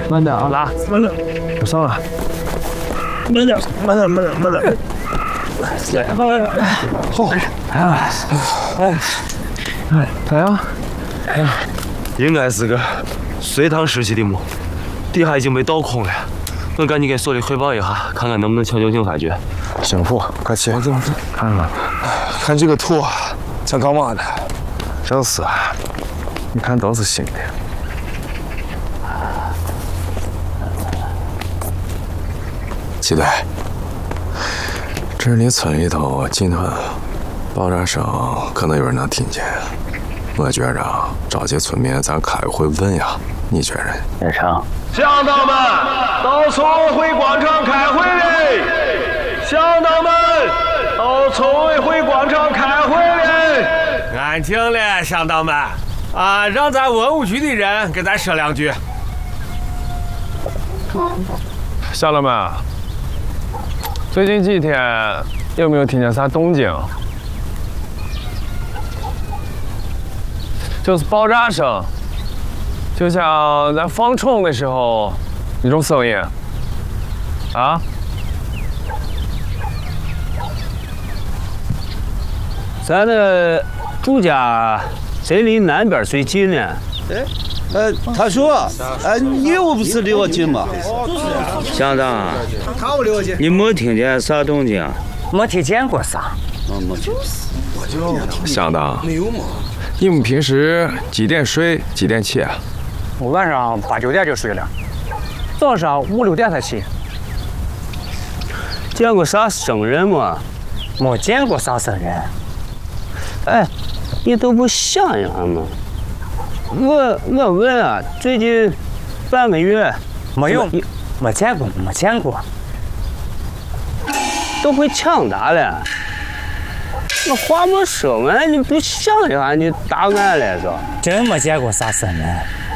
慢点啊，拉，慢点，我上来。慢点，慢点，慢点，慢点。好，咋样？ 应该是个隋唐时期的墓，地下已经被倒空了。我赶紧给所里汇报一下，看看能不能抢救性发掘。 行父，快去。 我看看， 看这个图，像干嘛的？真是，你看都是新的。鸡队，这是你村里头集团爆炸声，可能有人能听见。我觉着召集村民，咱开个会问呀，你觉着？ 也成。 乡党们，到村委会广场开会嘞！乡党们，到村委会广场开会嘞！ 安静了，乡党们啊，让咱文物局的人跟咱说两句。 乡党们，最近几天有没有听见啥动静？就是爆炸声，就像咱放虫的时候那种声音，啊？ 咱的住家谁离南边最近呢？ 他说，你又不是离我近吗？ 乡长，你没听见啥动静？ 没听见过啥。 乡长，你们平时几点睡，几点起？ 我晚上8、9点就睡了，早上5、6点才起。 见过啥生人吗？ 没见过啥生人。 哎，你都不想一下吗？我问啊，最近半个月没有，没见过，没见过。 都会抢答了，那话没说完，你不想一下，你答案来着？ 真没见过啥生人。